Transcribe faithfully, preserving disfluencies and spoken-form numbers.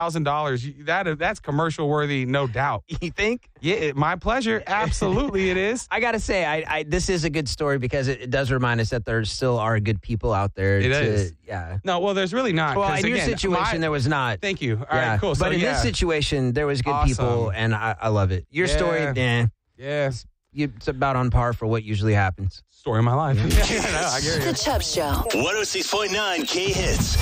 thousand dollars. That that's commercial worthy, no doubt. You think? Yeah, it, my pleasure. Absolutely, it is. I gotta say, I, I this is a good story because it, it does remind us that there still are good people out there. It to, is. Yeah. No, well, there's really not. Well, 'cause in your again, situation, my- there was not. Thank you. All yeah. right, cool. So, but in yeah. this situation, there was good Awesome. people, and I, I love it. Your Yeah. story, eh, Yeah. you, it's about on par for what usually happens. Story of my life. Yeah, no, I get it. The Chubb Show. one oh six point nine K Hits.